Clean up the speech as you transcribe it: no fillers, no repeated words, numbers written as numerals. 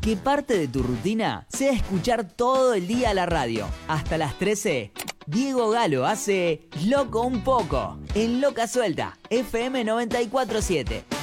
Que parte de tu rutina sea escuchar todo el día la radio. Hasta las 13, Diego Galo hace Loco un poco en Loca Suelta, FM 94.7.